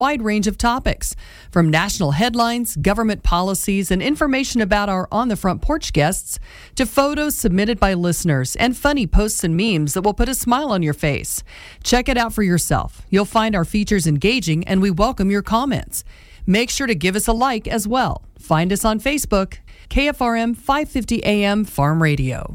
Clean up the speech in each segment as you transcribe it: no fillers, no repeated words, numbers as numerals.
wide range of topics, from national headlines, government policies, and information about our On the Front Porch guests, to photos submitted by listeners and funny posts and memes that will put a smile on your face. Check it out for yourself. You'll find our features engaging, and we welcome your comments. Make sure to give us a like as well. Find us on Facebook, KFRM 550 AM Farm Radio.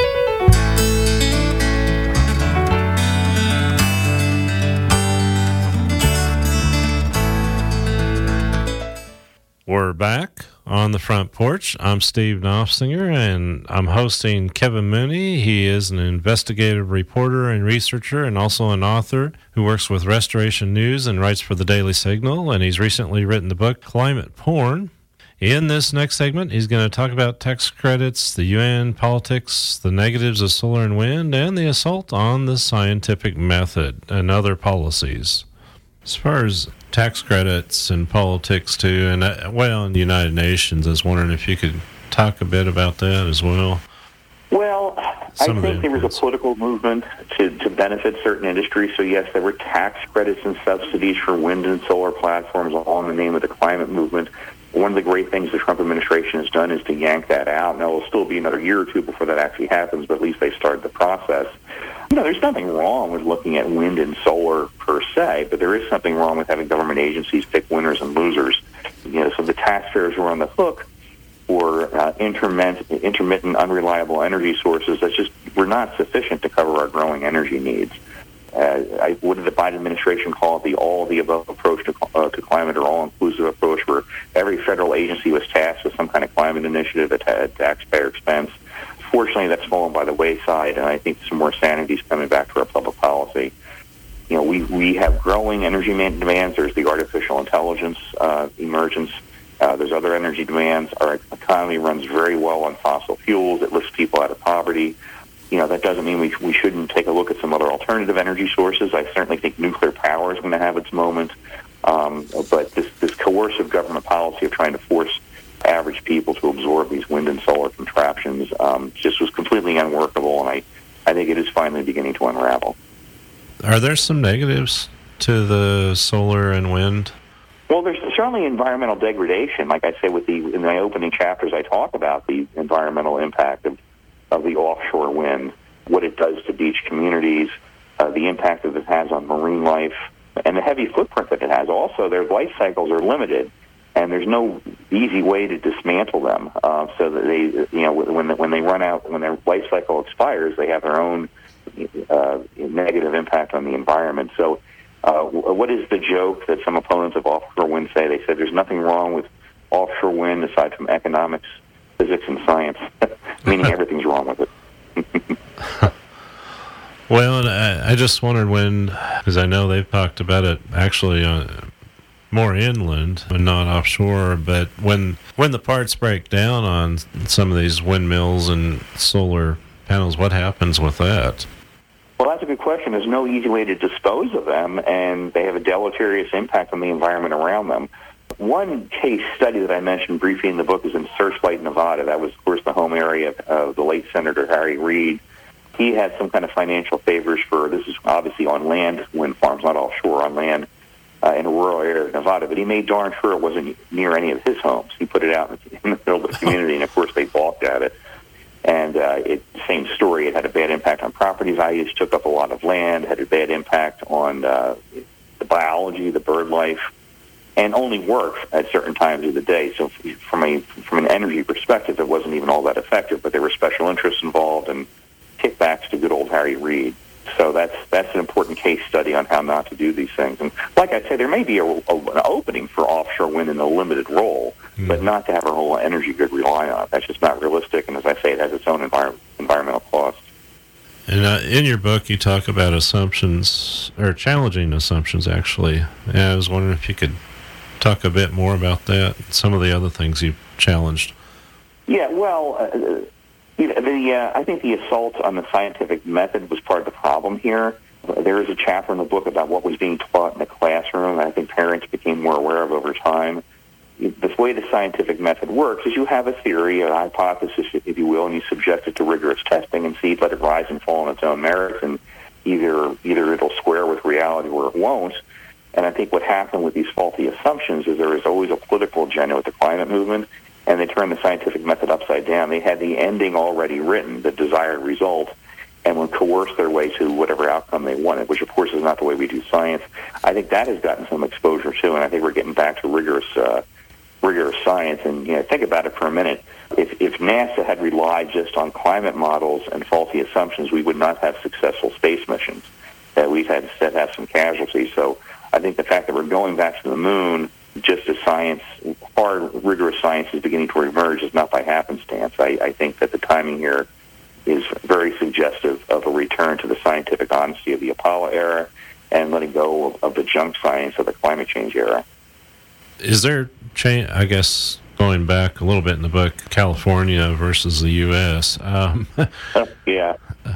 We're back on the front porch. I'm Steve Knopfsinger, and I'm hosting Kevin Mooney. He is an investigative reporter and researcher and also an author who works with Restoration News and writes for the Daily Signal, and he's recently written the book Climate Porn. In this next segment, he's going to talk about tax credits, the UN, politics, the negatives of solar and wind, and the assault on the scientific method and other policies. As far as tax credits and politics too, and in the United Nations, I was wondering if you could talk a bit about that as well. Well, I think there was a political movement to benefit certain industries. So yes, there were tax credits and subsidies for wind and solar platforms, all in the name of the climate movement. One of the great things the Trump administration has done is to yank that out. Now, it'll still be another year or two before that actually happens, but at least they started the process. There's nothing wrong with looking at wind and solar per se, but there is something wrong with having government agencies pick winners and losers. So the taxpayers who are on the hook for intermittent, unreliable energy sources that just were not sufficient to cover our growing energy needs. What did the Biden administration call it? The all-of-the-above approach to climate, or all-inclusive approach, where every federal agency was tasked with some kind of climate initiative at taxpayer expense. Fortunately, that's fallen by the wayside, and I think some more sanity is coming back to our public policy. We have growing energy demands. There's the artificial intelligence emergence. There's other energy demands. Our economy runs very well on fossil fuels. It lifts people out of poverty. That doesn't mean we shouldn't take a look at some other alternative energy sources. I certainly think nuclear power is going to have its moment. But this coercive government policy of trying to force average people to absorb these wind and solar contraptions just was completely unworkable, and I think it is finally beginning to unravel. Are there some negatives to the solar and wind? Well, there's certainly environmental degradation. Like I say, in my opening chapters, I talk about the environmental impact of the offshore wind, what it does to beach communities, the impact that it has on marine life, and the heavy footprint that it has. Also, their life cycles are limited, and there's no easy way to dismantle them. So that they, when they run out, when their life cycle expires, they have their own negative impact on the environment. So, what is the joke that some opponents of offshore wind say? They said there's nothing wrong with offshore wind aside from economics, physics, and science, meaning everything's wrong with it. Well, and I just wondered because I know they've talked about it actually more inland and not offshore, but when the parts break down on some of these windmills and solar panels, what happens with that? Well, that's a good question. There's no easy way to dispose of them, and they have a deleterious impact on the environment around them. One case study that I mentioned briefly in the book is in Searchlight, Nevada. That was, of course, the home area of the late Senator Harry Reid. He had some kind of financial favors this is obviously on land wind farms, not offshore, on land in a rural area of Nevada, but he made darn sure it wasn't near any of his homes. He put it out in the middle of the community, and of course they balked at it. And same story, it had a bad impact on property values, took up a lot of land, had a bad impact on the biology, the bird life, and only worked at certain times of the day. So from an energy perspective, it wasn't even all that effective, but there were special interests involved and kickbacks to good old Harry Reid. So that's an important case study on how not to do these things. And like I say, there may be an opening for offshore wind in a limited role, but not to have our whole energy grid rely on it. That's just not realistic. And as I say, it has its own environmental costs. And in your book, you talk about assumptions, or challenging assumptions, actually. And I was wondering if you could talk a bit more about that, some of the other things you challenged. Yeah, well, I think the assault on the scientific method was part of the problem here. There is a chapter in the book about what was being taught in the classroom, and I think parents became more aware of over time. The way the scientific method works is you have a theory, a hypothesis, if you will, and you subject it to rigorous testing and let it rise and fall on its own merits, and either it'll square with reality or it won't. And I think what happened with these faulty assumptions is there is always a political agenda with the climate movement, and they turned the scientific method upside down. They had the ending already written, the desired result, and would coerce their way to whatever outcome they wanted, which, of course, is not the way we do science. I think that has gotten some exposure, too, and I think we're getting back to rigorous science. And, think about it for a minute. If NASA had relied just on climate models and faulty assumptions, we would not have successful space missions. We've had instead have some casualties. So I think the fact that we're going back to the moon just as science, hard, rigorous science is beginning to emerge is not by happenstance. I think that the timing here is very suggestive of a return to the scientific honesty of the Apollo era and letting go of the junk science of the climate change era. Is there change, I guess, going back a little bit in the book, California versus the U.S.? Yeah.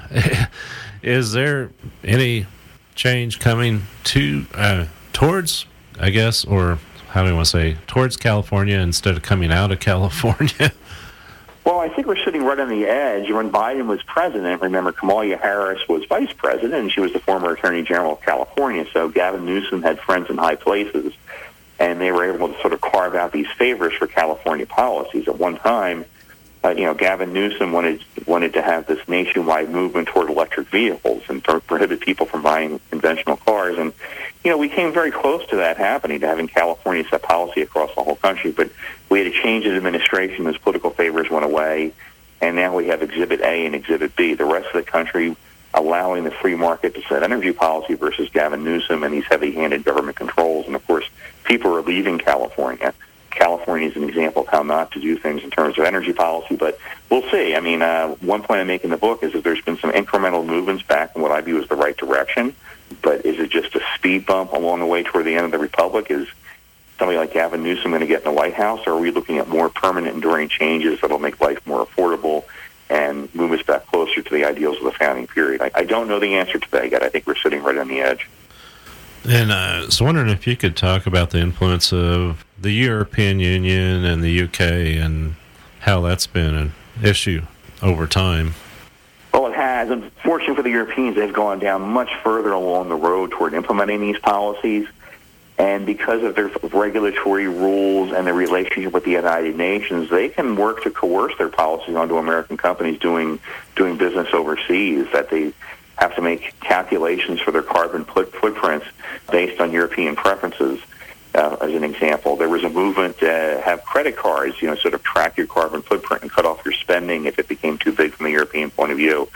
Is there any change coming towards, I guess, or how do you want to say, towards California instead of coming out of California? Well, I think we're sitting right on the edge. When Biden was president, remember, Kamala Harris was vice president, and she was the former Attorney General of California. So Gavin Newsom had friends in high places, and they were able to sort of carve out these favors for California policies. At one time, Gavin Newsom wanted to have this nationwide movement toward electric vehicles and prohibit people from buying conventional cars. And, we came very close to that happening, to having California set policy across the whole country. But we had a change in administration. Those political favors went away. And now we have Exhibit A and Exhibit B. The rest of the country allowing the free market to set energy policy versus Gavin Newsom and these heavy-handed government controls. And, of course, people are leaving California. California is an example of how not to do things in terms of energy policy, but we'll see. I mean, one point I make in the book is that there's been some incremental movements back in what I view as the right direction, but is it just a speed bump along the way toward the end of the republic? Is somebody like Gavin Newsom going to get in the White House, or are we looking at more permanent, enduring changes that will make life more affordable and move us back closer to the ideals of the founding period? I don't know the answer to that yet. I think we're sitting right on the edge. And I was wondering if you could talk about the influence of the European Union and the UK and how that's been an issue over time. Well, it has. Unfortunately for the Europeans, they've gone down much further along the road toward implementing these policies. And because of their regulatory rules and their relationship with the United Nations, they can work to coerce their policies onto American companies doing business overseas, that they have to make calculations for their carbon footprints based on European preferences. As an example, there was a movement to have credit cards, sort of track your carbon footprint and cut off your spending if it became too big from the European point of view.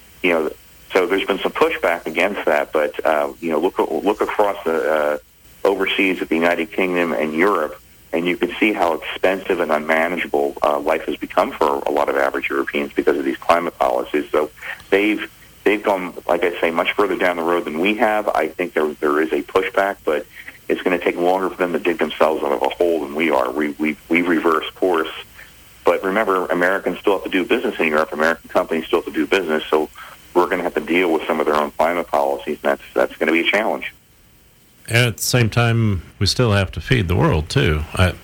So there's been some pushback against that, but look across the overseas at the United Kingdom and Europe, and you can see how expensive and unmanageable life has become for a lot of average Europeans because of these climate policies. So they've gone, like I say, much further down the road than we have. I think there is a pushback, but it's going to take longer for them to dig themselves out of a hole than we are. We've reversed course. But remember, Americans still have to do business in Europe. American companies still have to do business, so we're going to have to deal with some of their own climate policies, and that's going to be a challenge. And at the same time, we still have to feed the world, too,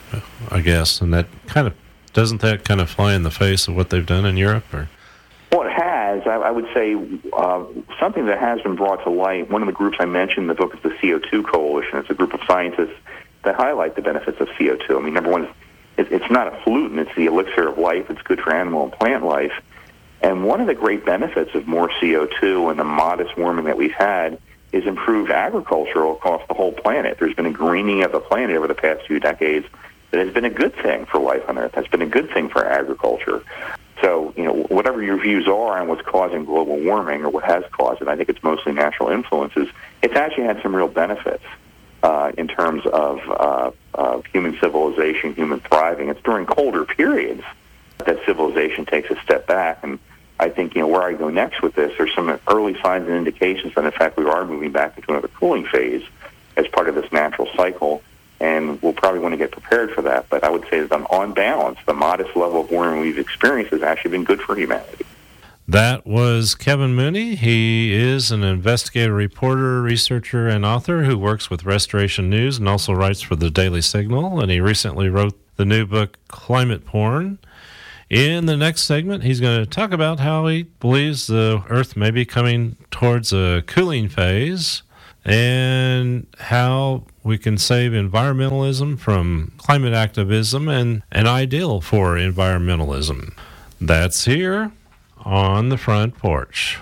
I guess. And that doesn't that kind of fly in the face of what they've done in Europe? Or? Well, it has. I would say something that has been brought to light. One of the groups I mentioned in the book is the CO2 Coalition. It's a group of scientists that highlight the benefits of CO2. I mean, number one, it's not a pollutant. It's the elixir of life. It's good for animal and plant life. And one of the great benefits of more CO2 and the modest warming that we've had is improved agriculture across the whole planet. There's been a greening of the planet over the past few decades that has been a good thing for life on Earth. That's been a good thing for agriculture. So, whatever your views are on what's causing global warming or what has caused it, I think it's mostly natural influences. It's actually had some real benefits in terms of human civilization, human thriving. It's during colder periods that civilization takes a step back. And I think, where I go next with this, there's some early signs and indications that, in fact, we are moving back into another cooling phase as part of this natural cycle. And we'll probably want to get prepared for that. But I would say that on balance, the modest level of warming we've experienced has actually been good for humanity. That was Kevin Mooney. He is an investigative reporter, researcher, and author who works with Restoration News and also writes for the Daily Signal. And he recently wrote the new book, Climate Porn. In the next segment, he's going to talk about how he believes the Earth may be coming towards a cooling phase. and how we can save environmentalism from climate activism and an ideal for environmentalism. That's here on the front porch.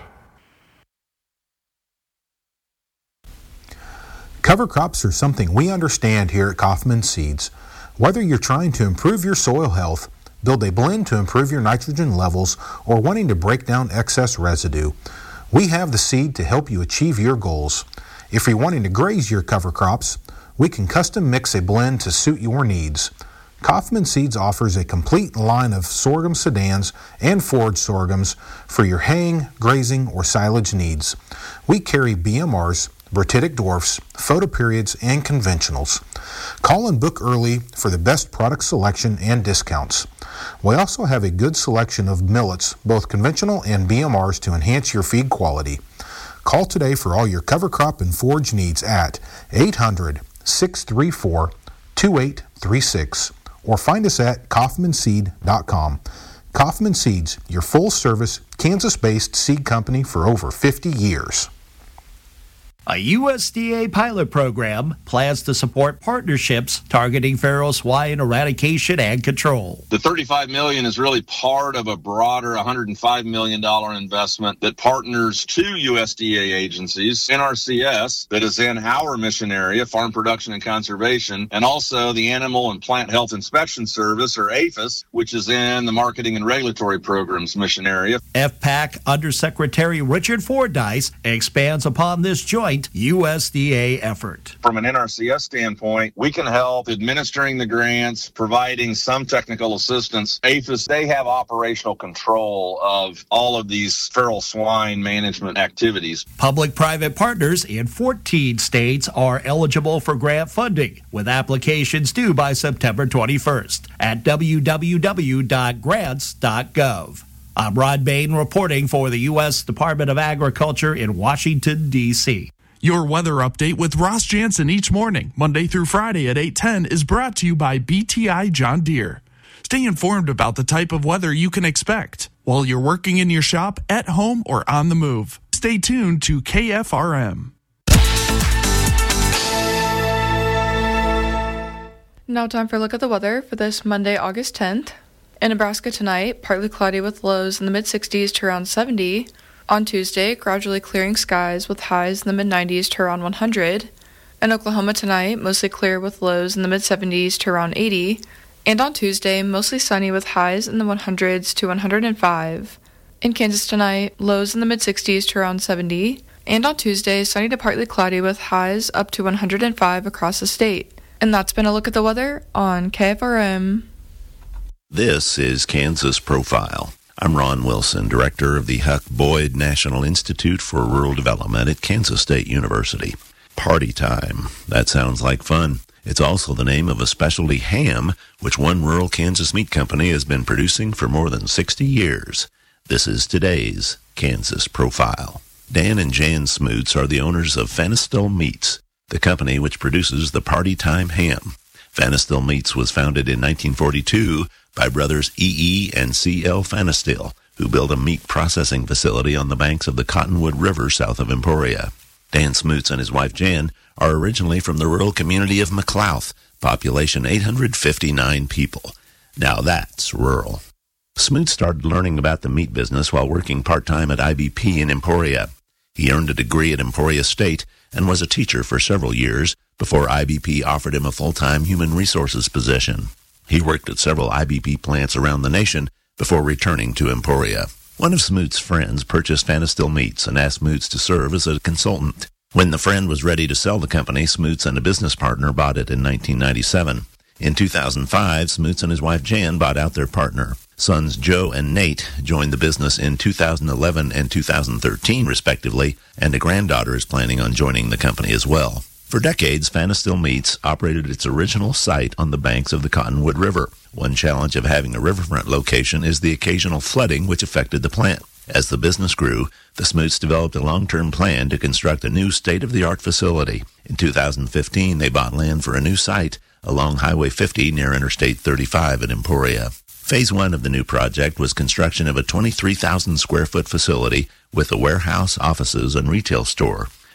Cover crops are something we understand here at Kaufman Seeds. Whether you're trying to improve your soil health, build a blend to improve your nitrogen levels, or wanting to break down excess residue, we have the seed to help you achieve your goals. If you're wanting to graze your cover crops, we can custom mix a blend to suit your needs. Kaufman Seeds offers a complete line of sorghum sedans and forage sorghums for your haying, grazing, or silage needs. We carry BMRs, Bratitic dwarfs, photoperiods, and conventionals. Call and book early for the best product selection and discounts. We also have a good selection of millets, both conventional and BMRs, to enhance your feed quality. Call today for all your cover crop and forage needs at 800-634-2836 or find us at kaufmanseed.com. Kaufman Seeds, your full-service, Kansas-based seed company for over 50 years. A USDA pilot program plans to support partnerships targeting feral swine eradication and control. The $35 million is really part of a broader $105 million investment that partners two USDA agencies, NRCS, that is in our mission area, Farm Production and Conservation, and also the Animal and Plant Health Inspection Service, or APHIS, which is in the Marketing and Regulatory Programs mission area. FPAC Undersecretary Richard Fordyce expands upon this joint USDA effort. From an NRCS standpoint, we can help administering the grants, providing some technical assistance. APHIS, they have operational control of all of these feral swine management activities. Public-private partners in 14 states are eligible for grant funding, with applications due by September 21st at www.grants.gov. I'm Rod Bain reporting for the U.S. Department of Agriculture in Washington, D.C. Your weather update with Ross Jansen each morning, Monday through Friday at 8:10, is brought to you by BTI John Deere. Stay informed about the type of weather you can expect while you're working in your shop, at home, or on the move. Stay tuned to KFRM. Now time for a look at the weather for this Monday, August 10th. In Nebraska tonight, partly cloudy with lows in the mid-60s to around 70. On Tuesday, gradually clearing skies with highs in the mid-90s to around 100. In Oklahoma tonight, mostly clear with lows in the mid-70s to around 80. And on Tuesday, mostly sunny with highs in the 100s to 105. In Kansas tonight, lows in the mid-60s to around 70. And on Tuesday, sunny to partly cloudy with highs up to 105 across the state. And that's been a look at the weather on KFRM. This is Kansas Profile. I'm Ron Wilson, director of the Huck Boyd National Institute for Rural Development at Kansas State University. Party time. That sounds like fun. It's also the name of a specialty ham, which one rural Kansas meat company has been producing for more than 60 years. This is today's Kansas Profile. Dan and Jan Smoots are the owners of Fanistil Meats, the company which produces the Party Time ham. Fanistil Meats was founded in 1942 by brothers E.E. and C.L. Fanistil, who built a meat processing facility on the banks of the Cottonwood River south of Emporia. Dan Smoots and his wife Jan are originally from the rural community of McLouth, population 859 people. Now that's rural. Smoots started learning about the meat business while working part-time at IBP in Emporia. He earned a degree at Emporia State and was a teacher for several years before IBP offered him a full-time human resources position. He worked at several IBP plants around the nation before returning to Emporia. One of Smoot's friends purchased Fanistil Meats and asked Smoots to serve as a consultant. When the friend was ready to sell the company, Smoots and a business partner bought it in 1997. In 2005, Smoots and his wife Jan bought out their partner. Sons Joe and Nate joined the business in 2011 and 2013, respectively, and a granddaughter is planning on joining the company as well. For decades, Fanistil Meats operated its original site on the banks of the Cottonwood River. One challenge of having a riverfront location is the occasional flooding which affected the plant. As the business grew, the Smoots developed a long-term plan to construct a new state-of-the-art facility. In 2015, they bought land for a new site along Highway 50 near Interstate 35 in Emporia. Phase 1 of the new project was construction of a 23,000 square foot facility with a warehouse, offices, and retail store.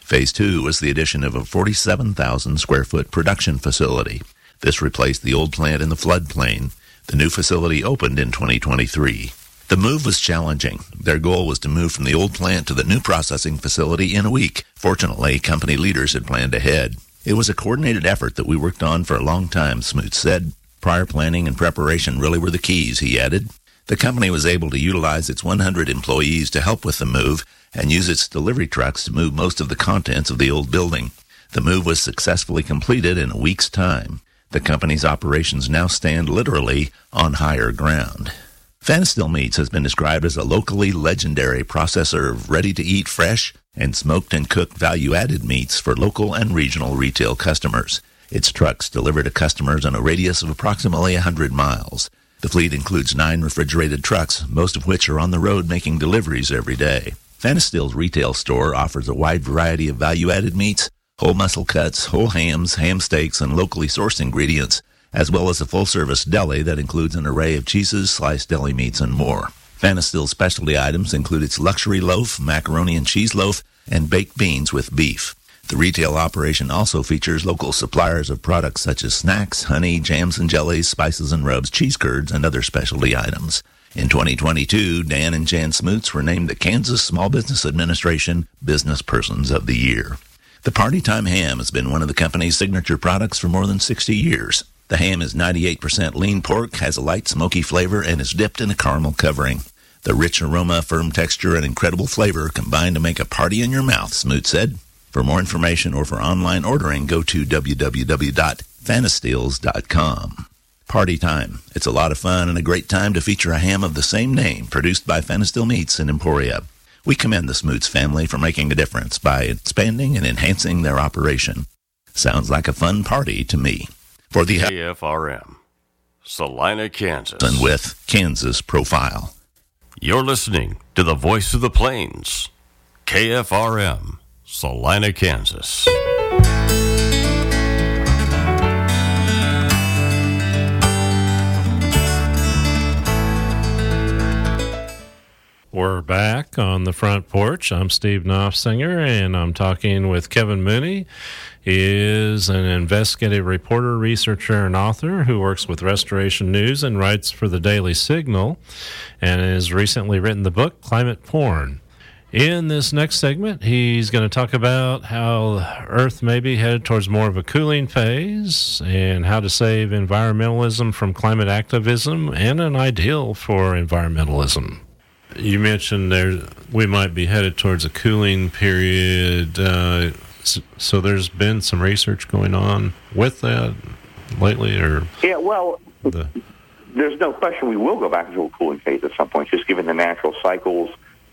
Phase 2 was the addition of a 47,000 square foot production facility. This replaced the old plant in the floodplain. The new facility opened in 2023. The move was challenging. Their goal was to move from the old plant to the new processing facility in a week. Fortunately, company leaders had planned ahead. It was a coordinated effort that we worked on for a long time, Smoot said. Prior planning and preparation really were the keys, he added. The company was able to utilize its 100 employees to help with the move and use its delivery trucks to move most of the contents of the old building. The move was successfully completed in a week's time. The company's operations now stand literally on higher ground. Fanestill Meats has been described as a locally legendary processor of ready-to-eat fresh and smoked and cooked value-added meats for local and regional retail customers. Its trucks deliver to customers in a radius of approximately 100 miles. The fleet includes 9 refrigerated trucks, most of which are on the road making deliveries every day. Fanestill's retail store offers a wide variety of value-added meats, whole muscle cuts, whole hams, ham steaks, and locally sourced ingredients, as well as a full-service deli that includes an array of cheeses, sliced deli meats, and more. Fanestill's specialty items include its luxury loaf, macaroni and cheese loaf, and baked beans with beef. The retail operation also features local suppliers of products such as snacks, honey, jams and jellies, spices and rubs, cheese curds, and other specialty items. In 2022, Dan and Jan Smoots were named the Kansas Small Business Administration Business Persons of the Year. The Party Time ham has been one of the company's signature products for more than 60 years. The ham is 98% lean pork, has a light smoky flavor, and is dipped in a caramel covering. The rich aroma, firm texture, and incredible flavor combine to make a party in your mouth, Smoot said. For more information or for online ordering, go to www.fanestills.com. Party Time. It's a lot of fun and a great time to feature a ham of the same name produced by Fanestill Meats in Emporia. We commend the Smoots family for making a difference by expanding and enhancing their operation. Sounds like a fun party to me. For the KFRM, Salina, Kansas. And with Kansas Profile. You're listening to the Voice of the Plains, KFRM, Salina, Kansas. We're back on the front porch. I'm Steve Knopfsinger, and I'm talking with Kevin Mooney. He is an investigative reporter, researcher, and author who works with Restoration News and writes for the Daily Signal, and has recently written the book Climate Porn. In this next segment, he's going to talk about how Earth may be headed towards more of a cooling phase and how to save environmentalism from climate activism and an ideal for environmentalism. You mentioned we might be headed towards a cooling period, so there's been some research going on with that lately, or? Yeah, well, there's no question we will go back into a cooling phase at some point, just given the natural cycles,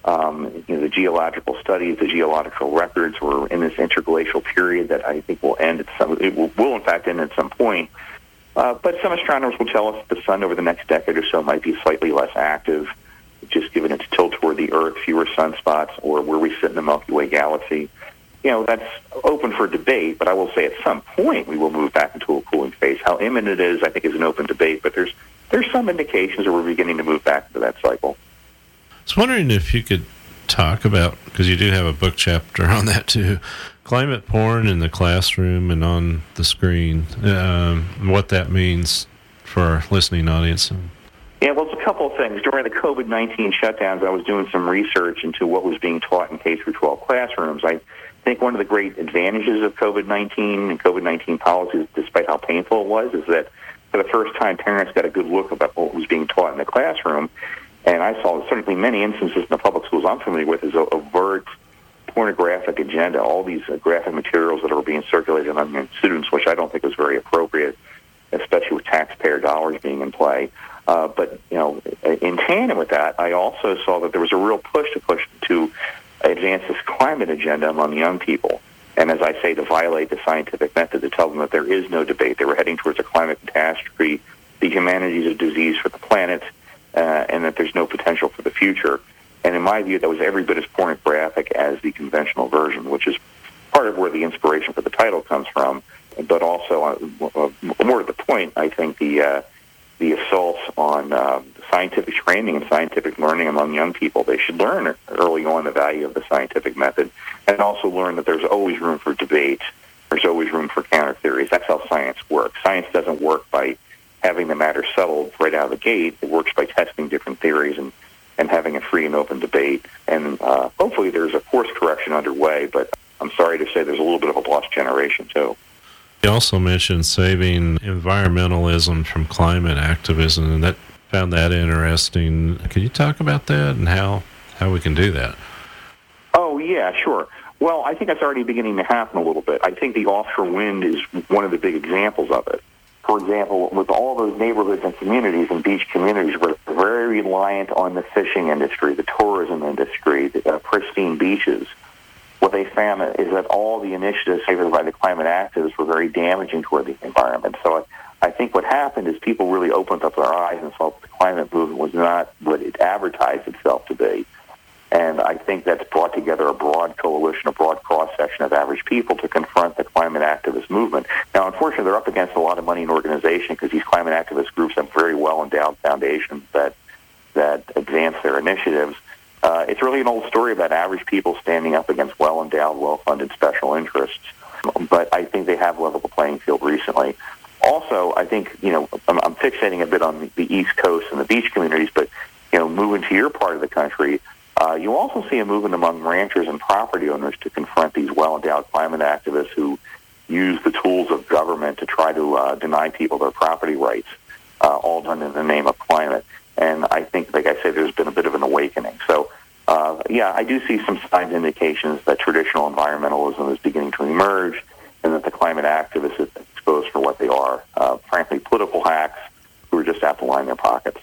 the geological studies, the geological records. We're in this interglacial period that I think will end it will in fact end at some point. But some astronomers will tell us the sun over the next decade or so might be slightly less active, just given its tilt toward the Earth, fewer sunspots, or where we sit in the Milky Way galaxy. That's open for debate, but I will say at some point we will move back into a cooling phase. How imminent it is, I think, is an open debate, but there's some indications that we're beginning to move back into that cycle. I was wondering if you could talk about, because you do have a book chapter on that too, climate porn in the classroom and on the screen, what that means for our listening audience. Yeah, well, it's a couple of things. During the COVID-19 shutdowns, I was doing some research into what was being taught in K-12 classrooms. I think one of the great advantages of COVID-19 and COVID-19 policies, despite how painful it was, is that for the first time, parents got a good look about what was being taught in the classroom. And I saw certainly many instances in the public schools I'm familiar with is overt pornographic agenda, all these graphic materials that are being circulated among students, which I don't think was very appropriate, especially with taxpayer dollars being in play. But in tandem with that, I also saw that there was a real push to advance this climate agenda among young people. And as I say, to violate the scientific method, to tell them that there is no debate. They were heading towards a climate catastrophe, the humanity is a disease for the planet, and that there's no potential for the future. And in my view, that was every bit as pornographic as the conventional version, which is part of where the inspiration for the title comes from. But also, more to the point, I think the assaults on scientific training and scientific learning among young people. They should learn early on the value of the scientific method and also learn that there's always room for debate. There's always room for counter theories. That's how science works. Science doesn't work by having the matter settled right out of the gate. It works by testing different theories and having a free and open debate. And hopefully there's a course correction underway, but I'm sorry to say there's a little bit of a lost generation, too. You also mentioned saving environmentalism from climate activism, and that found that interesting. Could you talk about that and how we can do that? Oh, yeah, sure. Well, I think that's already beginning to happen a little bit. I think the offshore wind is one of the big examples of it. For example, with all those neighborhoods and communities and beach communities, we're very reliant on the fishing industry, the tourism industry, the pristine beaches. What they found is that all the initiatives favored by the climate activists were very damaging toward the environment. So I think what happened is people really opened up their eyes and saw that the climate movement was not what it advertised itself to be. And I think that's brought together a broad coalition, a broad cross-section of average people to confront the climate activist movement. Now, unfortunately, they're up against a lot of money and organization because these climate activist groups have very well-endowed foundations that advance their initiatives. It's really an old story about average people standing up against well-endowed, well-funded special interests. But I think they have leveled the playing field recently. Also, I think, I'm fixating a bit on the East Coast and the beach communities, but, moving to your part of the country, you also see a movement among ranchers and property owners to confront these well-endowed climate activists who use the tools of government to try to deny people their property rights, all done in the name of climate. And I think, like I said, there's been a bit of an awakening. So, I do see some signs, indications that traditional environmentalism is beginning to emerge and that the climate activists are exposed for what they are, frankly, political hacks who are just out to line their pockets.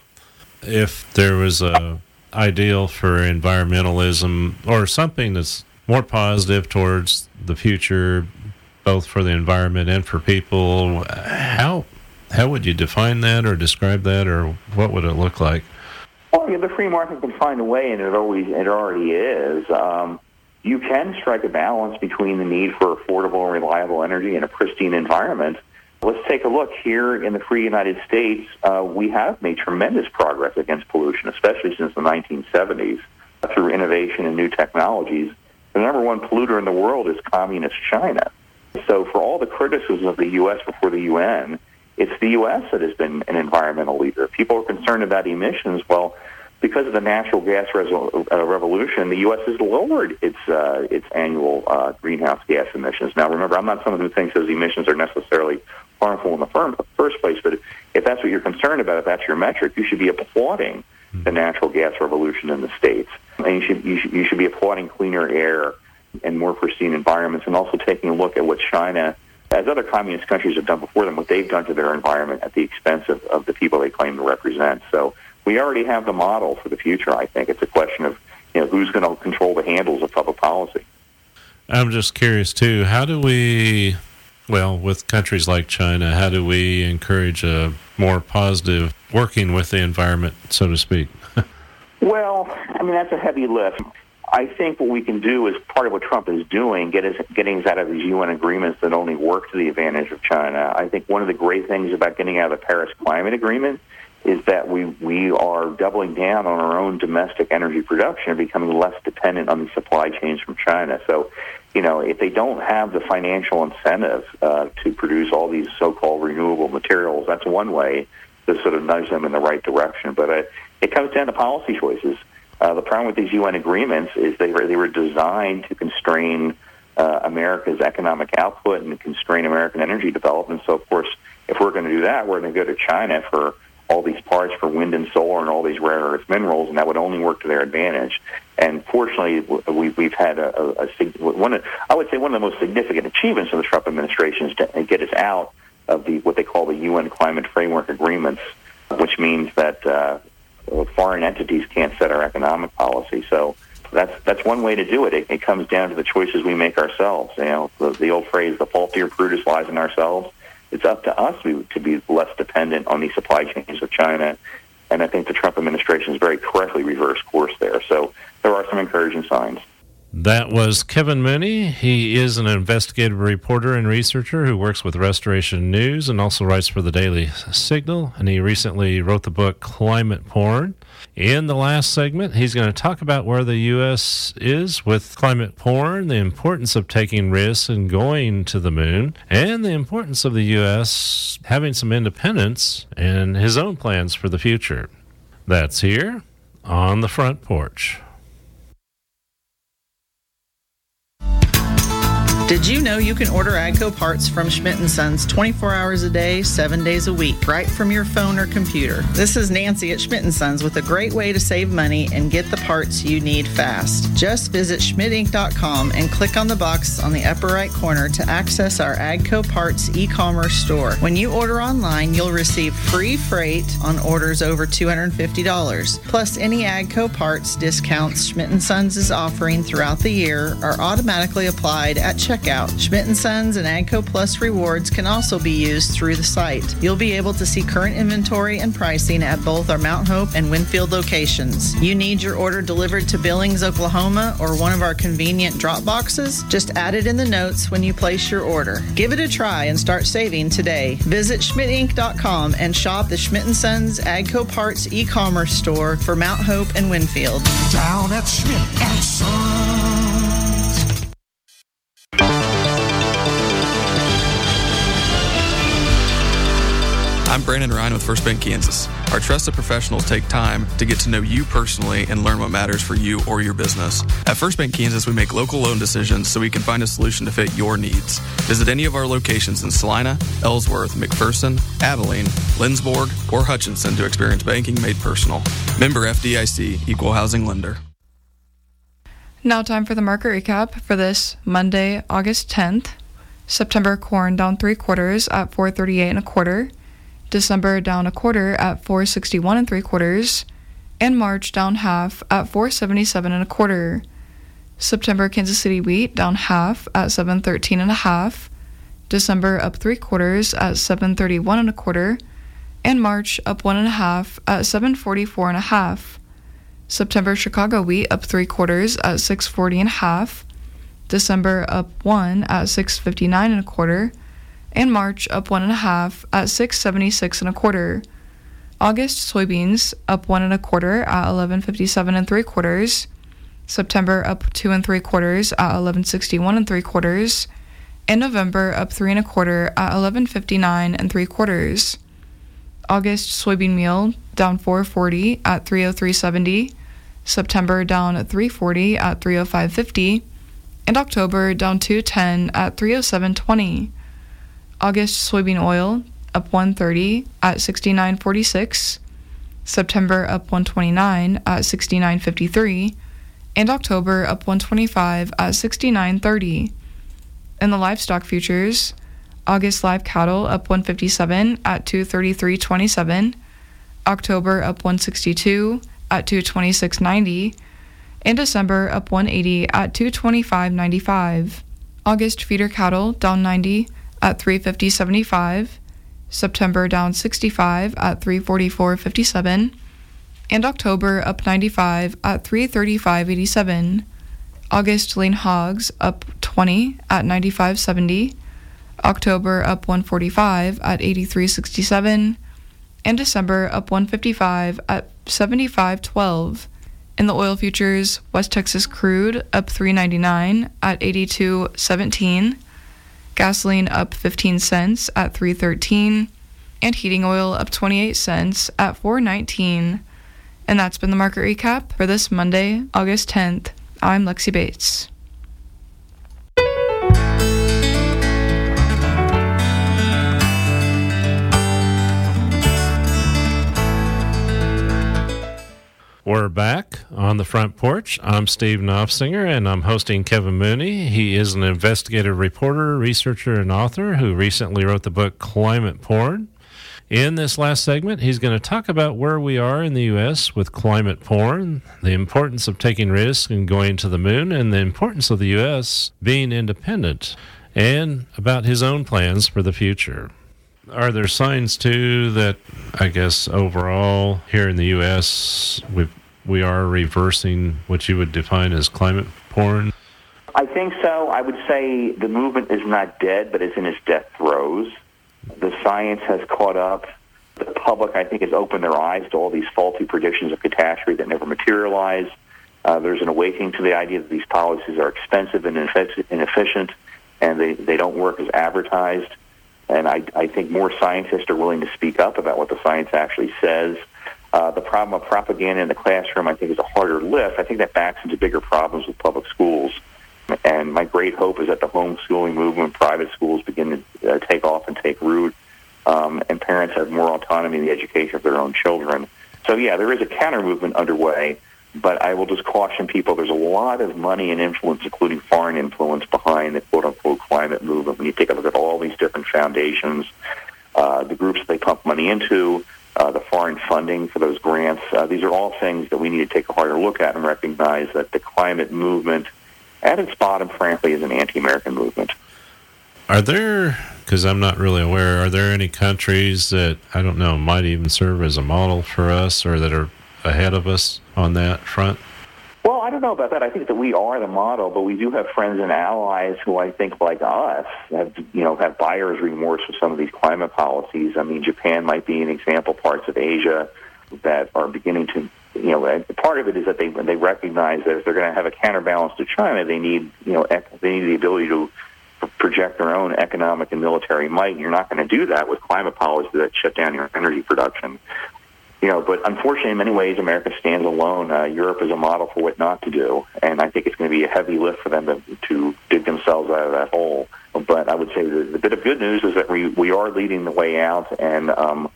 If there was a ideal for environmentalism or something that's more positive towards the future, both for the environment and for people, how would you define that or describe that, or what would it look like? Well, the free market can find a way, and it already is. You can strike a balance between the need for affordable and reliable energy and a pristine environment. Let's take a look here in the free United States. We have made tremendous progress against pollution, especially since the 1970s, through innovation and new technologies. The number one polluter in the world is communist China. So for all the criticism of the U.S. before the UN, it's the U.S. that has been an environmental leader. People are concerned about emissions. Well, because of the natural gas revolution, the U.S. has lowered its annual greenhouse gas emissions. Now, remember, I'm not someone who thinks those emissions are necessarily harmful in the first place, but if that's what you're concerned about, if that's your metric, you should be applauding the natural gas revolution in the States. And you should be applauding cleaner air and more pristine environments, and also taking a look at what China, as other communist countries have done before them, what they've done to their environment at the expense of the people they claim to represent. So we already have the model for the future, I think. It's a question of who's going to control the handles of public policy. I'm just curious, too, how do we, with countries like China, how do we encourage a more positive working with the environment, so to speak? Well, that's a heavy lift. I think what we can do is part of what Trump is doing, getting us out of these UN agreements that only work to the advantage of China. I think one of the great things about getting out of the Paris Climate Agreement is that we are doubling down on our own domestic energy production and becoming less dependent on the supply chains from China. So, if they don't have the financial incentive to produce all these so-called renewable materials, that's one way to sort of nudge them in the right direction. But it comes down to policy choices. The problem with these UN agreements is they were designed to constrain America's economic output and constrain American energy development. So, of course, if we're going to do that, we're going to go to China for all these parts for wind and solar and all these rare earth minerals, and that would only work to their advantage. And fortunately, we've had one of the most significant achievements of the Trump administration is to get us out of what they call the UN Climate Framework Agreements, which means that foreign entities can't set our economic policy. So that's one way to do it. It comes down to the choices we make ourselves. The old phrase, the faultier Brutus lies in ourselves. It's up to us to be less dependent on the supply chains of China. And I think the Trump administration has very correctly reversed course there. So there are some encouraging signs. That was Kevin Mooney. He is an investigative reporter and researcher who works with Restoration News and also writes for the Daily Signal. And he recently wrote the book Climate Porn. In the last segment, he's going to talk about where the U.S. is with climate porn, the importance of taking risks and going to the moon, and the importance of the U.S. having some independence and his own plans for the future. That's here on the Front Porch. Did you know you can order AGCO parts from Schmidt & Sons 24 hours a day, 7 days a week, right from your phone or computer? This is Nancy at Schmidt & Sons with a great way to save money and get the parts you need fast. Just visit schmidtinc.com and click on the box on the upper right corner to access our AGCO parts e-commerce store. When you order online, you'll receive free freight on orders over $250. Plus, any AGCO parts discounts Schmidt & Sons is offering throughout the year are automatically applied at checkout. Schmidt & Sons and AGCO Plus rewards can also be used through the site. You'll be able to see current inventory and pricing at both our Mount Hope and Winfield locations. You need your order delivered to Billings, Oklahoma, or one of our convenient drop boxes? Just add it in the notes when you place your order. Give it a try and start saving today. Visit schmidtinc.com and shop the Schmidt & Sons AGCO Parts e-commerce store for Mount Hope and Winfield. Down at Schmidt & Sons. I'm Brandon Ryan with First Bank Kansas. Our trusted professionals take time to get to know you personally and learn what matters for you or your business. At First Bank Kansas, we make local loan decisions so we can find a solution to fit your needs. Visit any of our locations in Salina, Ellsworth, McPherson, Abilene, Lindsborg, or Hutchinson to experience banking made personal. Member FDIC, Equal Housing Lender. Now time for the market recap for this Monday, August 10th. September corn down 3/4 at $4.38 1/4. December down 1/4 at $4.61 3/4, and March down half at $4.77 1/4. September Kansas City wheat down half at $7.13 1/2. December up 3/4 at $7.31 1/4, and March up 1 1/2 at $7.44 1/2. September Chicago wheat up 3/4 at $6.40 1/2. December up 1 at $6.59 1/4. And March up 1 1/2 at $6.76 1/4. August soybeans up 1 1/4 at $11.57 3/4. September up 2 3/4 at $11.61 3/4. And November up 3 1/4 at $11.59 3/4. August soybean meal down 4.40 at $3.0370. September down 3.40 at $3.0550. And October down 2.10 at $3.0720. August soybean oil up 1.30 at $69.46, September up 1.29 at $69.53, and October up 1.25 at $69.30. In the livestock futures, August live cattle up 1.57 at $233.27, October up 1.62 at $226.90, and December up 1.80 at $225.95. August feeder cattle down 90 at $350.75, September down 65 at $344.57, and October up 95 at $335.87. August lean hogs up 20 at $95.70, October up 145 at $83.67, and December up 155 at $75.12. In the oil futures, West Texas crude up $3.99 at $82.17. Gasoline up 15 cents at $3.13, and heating oil up 28 cents at $4.19. And that's been the market recap for this Monday, August 10th. I'm Lexi Bates. We're back on the Front Porch. I'm Steve Knopfsinger, and I'm hosting Kevin Mooney. He is an investigative reporter, researcher, and author who recently wrote the book Climate Porn. In this last segment, he's going to talk about where we are in the U.S. with climate porn, the importance of taking risks and going to the moon, and the importance of the U.S. being independent, and about his own plans for the future. Are there signs, too, that I guess overall here in the U.S. we are reversing what you would define as climate porn? I think so. I would say the movement is not dead, but it's in its death throes. The science has caught up. The public, I think, has opened their eyes to all these faulty predictions of catastrophe that never materialize. There's an awakening to the idea that these policies are expensive and inefficient, and they don't work as advertised. And I think more scientists are willing to speak up about what the science actually says. The problem of propaganda in the classroom, I think, is a harder lift. I think that backs into bigger problems with public schools. And my great hope is that the homeschooling movement, private schools begin to take off and take root, and parents have more autonomy in the education of their own children. So, yeah, there is a counter-movement underway, but I will just caution people there's a lot of money and influence, including foreign influence, behind the quote-unquote climate movement. When you take a look at all these different foundations, the groups they pump money into, the foreign funding for those grants, these are all things that we need to take a harder look at and recognize that the climate movement, at its bottom, frankly, is an anti-American movement. Are there, because I'm not really aware, are there any countries that, I don't know, might even serve as a model for us or that are ahead of us on that front? Well, I don't know about that. I think that we are the model, but we do have friends and allies who I think, like us, have buyer's remorse with some of these climate policies. I mean, Japan might be an example, parts of Asia that are beginning to, part of it is that they recognize that if they're going to have a counterbalance to China, they need the ability to project their own economic and military might. And you're not going to do that with climate policies that shut down your energy production. But unfortunately, in many ways, America stands alone. Europe is a model for what not to do, and I think it's going to be a heavy lift for them to dig themselves out of that hole. But I would say the bit of good news is that we are leading the way out, and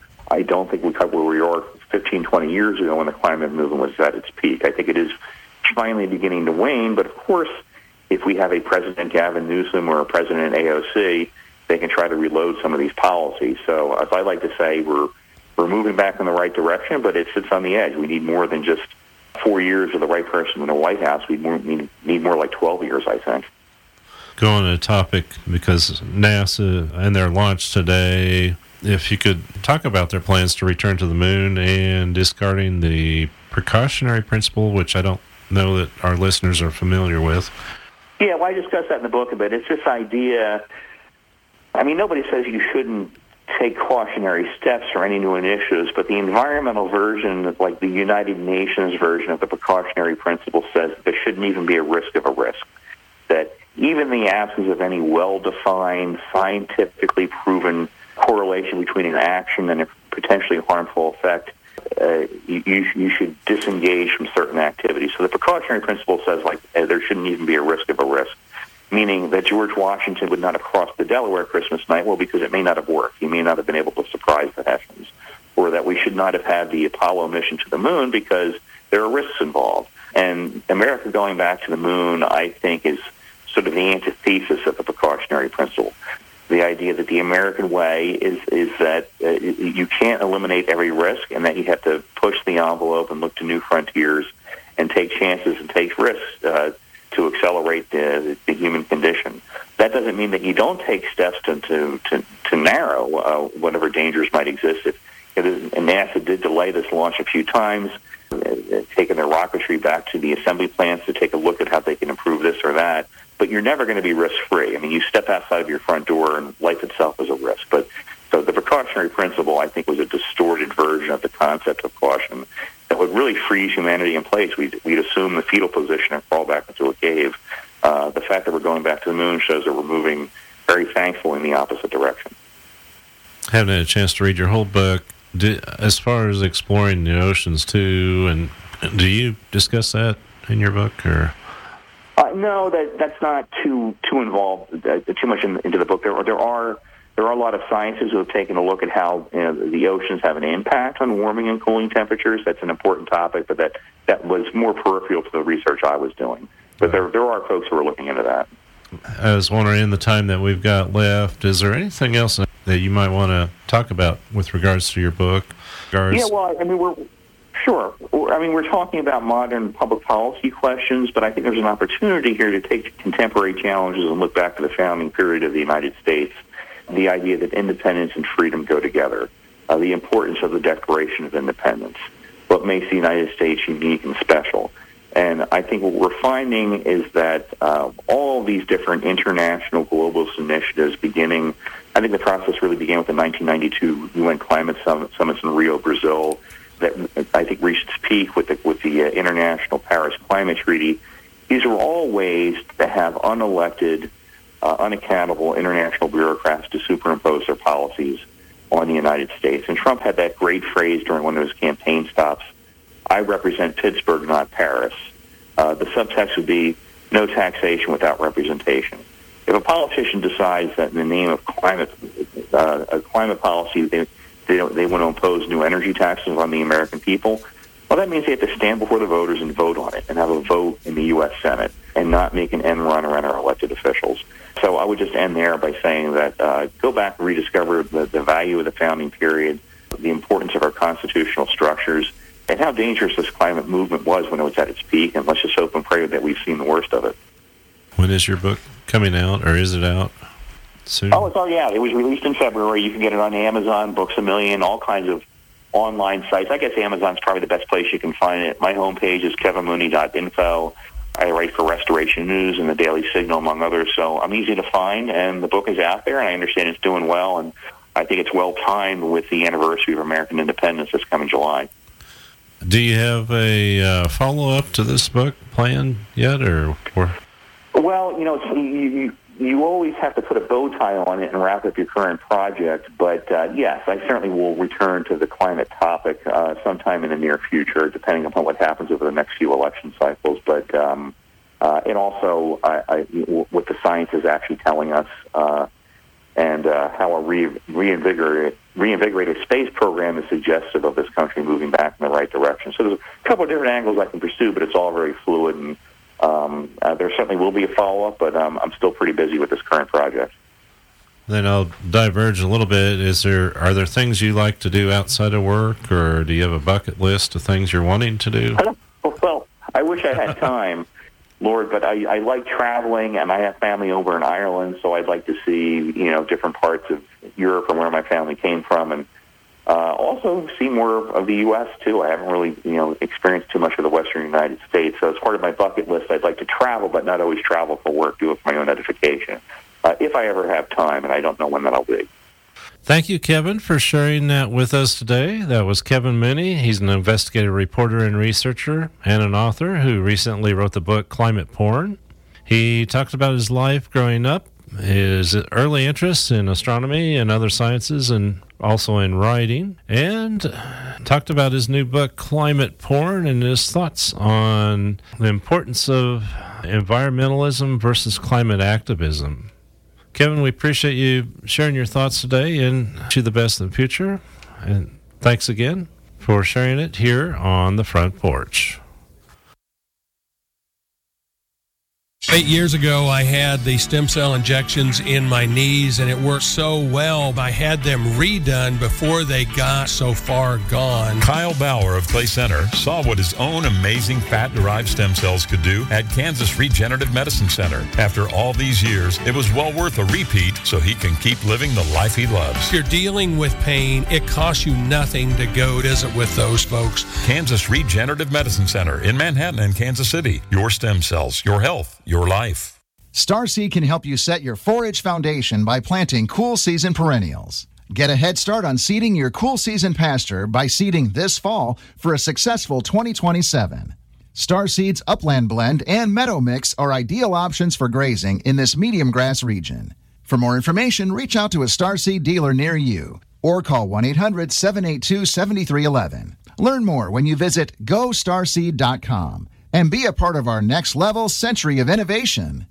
I don't think we cut where we were 15, 20 years ago when the climate movement was at its peak. I think it is finally beginning to wane, but of course, if we have a President Gavin Newsom or a President AOC, they can try to reload some of these policies. So as I like to say, we're moving back in the right direction, but it sits on the edge. We need more than just 4 years of the right person in the White House. We need more like 12 years, I think. Go on a topic, because NASA and their launch today, if you could talk about their plans to return to the moon and discarding the precautionary principle, which I don't know that our listeners are familiar with. Yeah, well, I discussed that in the book a bit. It's this idea, I mean, nobody says you shouldn't take cautionary steps for any new initiatives, but the environmental version, like the United Nations version of the precautionary principle, says that there shouldn't even be a risk of a risk. That even in the absence of any well-defined, scientifically proven correlation between an action and a potentially harmful effect, you should disengage from certain activities. So the precautionary principle says, there shouldn't even be a risk of a risk, meaning that George Washington would not have crossed the Delaware Christmas night, well, because it may not have worked. He may not have been able to surprise the Hessians. Or that we should not have had the Apollo mission to the moon because there are risks involved. And America going back to the moon, I think, is sort of the antithesis of the precautionary principle. The idea that the American way is that you can't eliminate every risk and that you have to push the envelope and look to new frontiers and take chances and take risks to accelerate the human condition. That doesn't mean that you don't take steps to narrow whatever dangers might exist. And NASA did delay this launch a few times, taking their rocketry back to the assembly plants to take a look at how they can improve this or that. But you're never going to be risk-free. I mean, you step outside of your front door and life itself is a risk. But so the precautionary principle, I think, was a distorted version of the concept of caution that would really freeze humanity in place. We'd assume the fetal position and fall back into a cave. The fact that we're going back to the moon shows that we're moving very thankfully in the opposite direction. I haven't had a chance to read your whole book. As far as exploring the oceans, too, and do you discuss that in your book, or...? No, that's not too involved, too much into the book. There are a lot of scientists who have taken a look at how the oceans have an impact on warming and cooling temperatures. That's an important topic, but that was more peripheral to the research I was doing. But there are folks who are looking into that. I was wondering, in the time that we've got left, is there anything else that you might want to talk about with regards to your book? Yeah, well, I mean, Sure. I mean, we're talking about modern public policy questions, but I think there's an opportunity here to take contemporary challenges and look back to the founding period of the United States, the idea that independence and freedom go together, the importance of the Declaration of Independence, what makes the United States unique and special. And I think what we're finding is that all these different international globalist initiatives beginning, I think the process really began with the 1992 UN Climate Summits in Rio, Brazil, that I think reached its peak with the International Paris Climate Treaty. These are all ways to have unelected, unaccountable international bureaucrats to superimpose their policies on the United States. And Trump had that great phrase during one of his campaign stops, I represent Pittsburgh, not Paris. The subtext would be no taxation without representation. If a politician decides that in the name of a climate policy, they want to impose new energy taxes on the American people, well, that means they have to stand before the voters and vote on it and have a vote in the U.S. Senate and not make an end run around our elected officials. So I would just end there by saying that go back and rediscover the value of the founding period, the importance of our constitutional structures, and how dangerous this climate movement was when it was at its peak, and let's just hope and pray that we've seen the worst of it. When is your book coming out, or is it out soon? Oh, it's already out. It was released in February. You can get it on Amazon, Books A Million, all kinds of online sites. I guess Amazon's probably the best place you can find it. My homepage is kevinmooney.info. I write for Restoration News and the Daily Signal, among others, so I'm easy to find, and the book is out there, and I understand it's doing well, and I think it's well-timed with the anniversary of American independence this coming July. Do you have a follow-up to this book planned yet, or? Well, you always have to put a bow tie on it and wrap up your current project, but yes, I certainly will return to the climate topic sometime in the near future, depending upon what happens over the next few election cycles. But it also, what the science is actually telling us, and how a reinvigorated space program is suggestive of this country moving back in the right direction. So there's a couple of different angles I can pursue, but it's all very fluid, and there certainly will be a follow-up, but I'm still pretty busy with this current project. Then I'll diverge a little bit. Are there things you like to do outside of work, or do you have a bucket list of things you're wanting to do? Well, I wish I had time, Lord, but I like traveling, and I have family over in Ireland, so I'd like to see, different parts of Europe and where my family came from, and also see more of the U.S., too. I haven't really, experienced too much of the Western United States, so as part of my bucket list, I'd like to travel, but not always travel for work, do it for my own edification, if I ever have time, and I don't know when that'll be. Thank you, Kevin, for sharing that with us today. That was Kevin Mooney. He's an investigative reporter and researcher and an author who recently wrote the book Climate Porn. He talked about his life growing up, his early interests in astronomy and other sciences, and also in writing, and talked about his new book, Climate Porn, and his thoughts on the importance of environmentalism versus climate activism. Kevin, we appreciate you sharing your thoughts today, and wish you the best in the future. And thanks again for sharing it here on the Front Porch. 8 years ago, I had the stem cell injections in my knees, and it worked so well. I had them redone before they got so far gone. Kyle Bauer of Clay Center saw what his own amazing fat-derived stem cells could do at Kansas Regenerative Medicine Center. After all these years, it was well worth a repeat so he can keep living the life he loves. If you're dealing with pain, it costs you nothing to go visit with those folks. Kansas Regenerative Medicine Center in Manhattan and Kansas City. Your stem cells, your health, your life. Starseed can help you set your forage foundation by planting cool season perennials. Get a head start on seeding your cool season pasture by seeding this fall for a successful 2027. Starseed's Upland Blend and Meadow Mix are ideal options for grazing in this medium grass region. For more information, reach out to a Starseed dealer near you or call 1-800-782-7311. Learn more when you visit GoStarseed.com. And be a part of our next level century of innovation.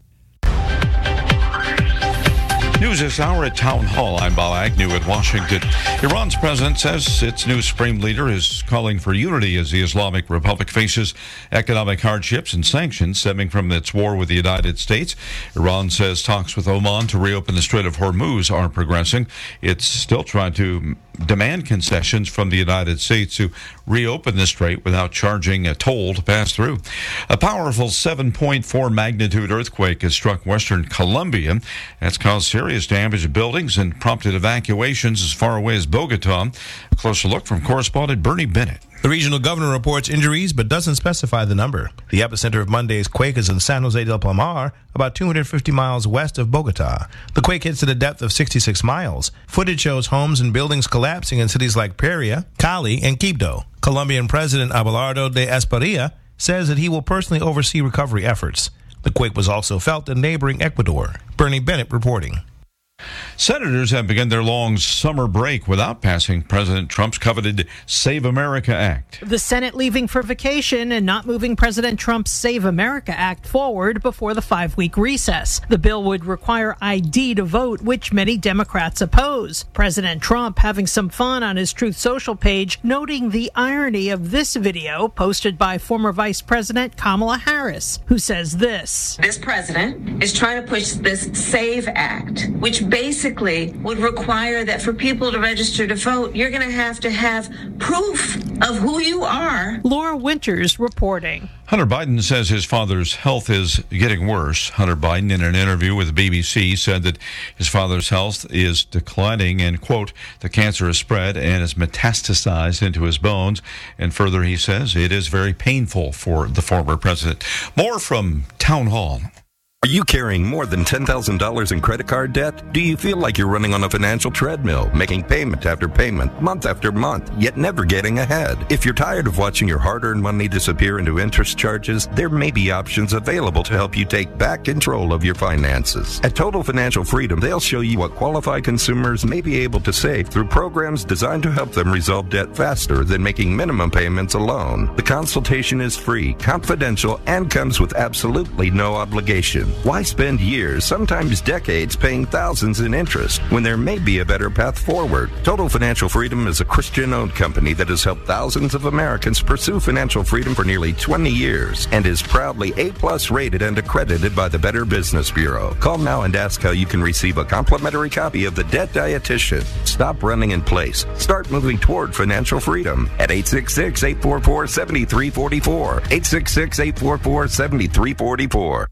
News this hour at Town Hall. I'm Bob Agnew at Washington. Iran's president says its new supreme leader is calling for unity as the Islamic Republic faces economic hardships and sanctions stemming from its war with the United States. Iran says talks with Oman to reopen the Strait of Hormuz are progressing. It's still trying to demand concessions from the United States to reopen the strait without charging a toll to pass through. A powerful 7.4 magnitude earthquake has struck western Colombia. That's caused serious Serious damage to buildings and prompted evacuations as far away as Bogota. A closer look from correspondent Bernie Bennett. The regional governor reports injuries but doesn't specify the number. The epicenter of Monday's quake is in San Jose del Palmar, about 250 miles west of Bogota. The quake hits at a depth of 66 miles. Footage shows homes and buildings collapsing in cities like Pereira, Cali, and Quibdó. Colombian President Abelardo de Espriella says that he will personally oversee recovery efforts. The quake was also felt in neighboring Ecuador. Bernie Bennett reporting. Senators have begun their long summer break without passing President Trump's coveted Save America Act. The Senate leaving for vacation and not moving President Trump's Save America Act forward before the 5-week recess. The bill would require ID to vote, which many Democrats oppose. President Trump having some fun on his Truth Social page, noting the irony of this video posted by former Vice President Kamala Harris, who says this. This president is trying to push this SAVE Act, which basically would require that for people to register to vote, you're going to have proof of who you are. Laura Winters reporting. Hunter Biden says his father's health is getting worse. Hunter Biden, in an interview with the BBC, said that his father's health is declining and, quote, the cancer has spread and has metastasized into his bones. And further, he says it is very painful for the former president. More from Town Hall. Are you carrying more than $10,000 in credit card debt? Do you feel like you're running on a financial treadmill, making payment after payment, month after month, yet never getting ahead? If you're tired of watching your hard-earned money disappear into interest charges, there may be options available to help you take back control of your finances. At Total Financial Freedom, they'll show you what qualified consumers may be able to save through programs designed to help them resolve debt faster than making minimum payments alone. The consultation is free, confidential, and comes with absolutely no obligation. Why spend years, sometimes decades, paying thousands in interest when there may be a better path forward? Total Financial Freedom is a Christian-owned company that has helped thousands of Americans pursue financial freedom for nearly 20 years and is proudly A+ rated and accredited by the Better Business Bureau. Call now and ask how you can receive a complimentary copy of The Debt Dietitian. Stop running in place. Start moving toward financial freedom at 866-844-7344. 866-844-7344.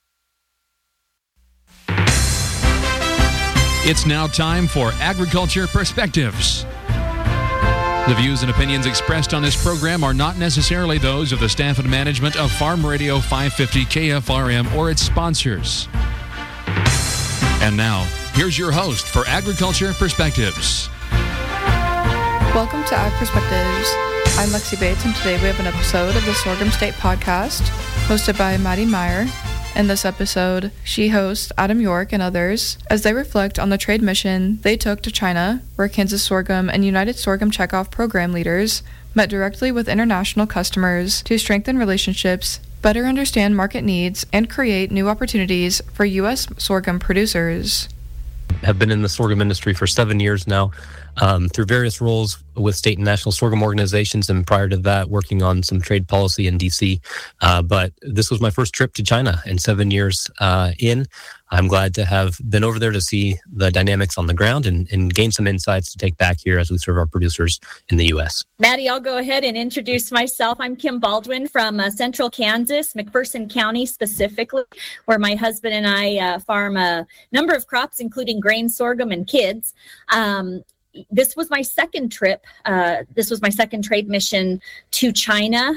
It's now time for Agriculture Perspectives. The views and opinions expressed on this program are not necessarily those of the staff and management of Farm Radio 550 KFRM or its sponsors. And now, here's your host for Agriculture Perspectives. Welcome to Ag Perspectives. I'm Lexi Bates, and today we have an episode of the Sorghum State Podcast, hosted by Maddie Meyer. In this episode, she hosts Adam York and others as they reflect on the trade mission they took to China, where Kansas Sorghum and United Sorghum Checkoff program leaders met directly with international customers to strengthen relationships, better understand market needs, and create new opportunities for U.S. sorghum producers. Have been in the sorghum industry for 7 years now, through various roles with state and national sorghum organizations, and prior to that, working on some trade policy in D.C. But this was my first trip to China in 7 years in. I'm glad to have been over there to see the dynamics on the ground and gain some insights to take back here as we serve our producers in the U.S. Maddie, I'll go ahead and introduce myself. I'm Kim Baldwin from central Kansas, McPherson County specifically, where my husband and I farm a number of crops, including grain, sorghum, and kids. This was my second trip. This was my second trade mission to China.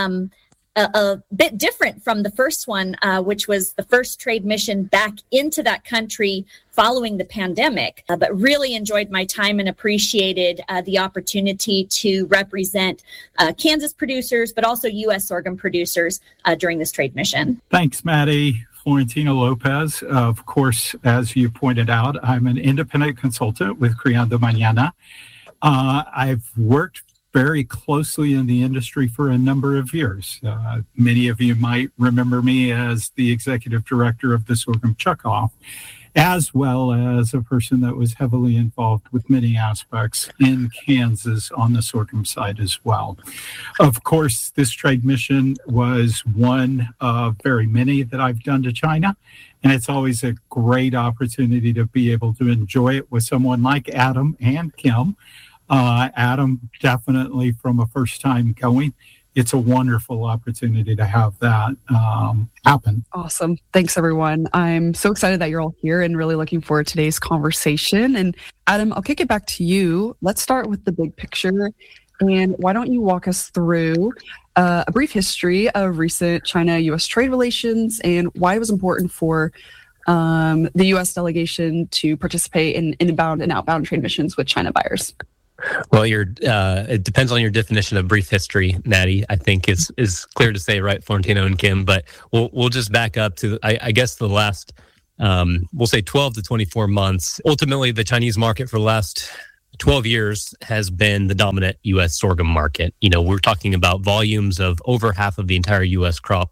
A bit different from the first one, which was the first trade mission back into that country following the pandemic, but really enjoyed my time and appreciated the opportunity to represent Kansas producers, but also U.S. sorghum producers during this trade mission. Thanks, Maddie. Florentino Lopez. Of course, as you pointed out, I'm an independent consultant with Criando Mañana. I've worked very closely in the industry for a number of years. Many of you might remember me as the executive director of the Sorghum Checkoff, as well as a person that was heavily involved with many aspects in Kansas on the sorghum side as well. Of course, this trade mission was one of very many that I've done to China, and it's always a great opportunity to be able to enjoy it with someone like Adam and Kim. Adam, definitely from a first time going, it's a wonderful opportunity to have that happen. Awesome. Thanks, everyone. I'm so excited that you're all here and really looking forward to today's conversation. And Adam, I'll kick it back to you. Let's start with the big picture. And why don't you walk us through a brief history of recent China-U.S. trade relations and why it was important for the U.S. delegation to participate in inbound and outbound trade missions with China buyers? Well, it depends on your definition of brief history, Maddie. I think is clear to say, right, Florentino and Kim. But we'll just back up to, I guess, the last, we'll say 12 to 24 months. Ultimately, the Chinese market for the last 12 years has been the dominant U.S. sorghum market. We're talking about volumes of over half of the entire U.S. crop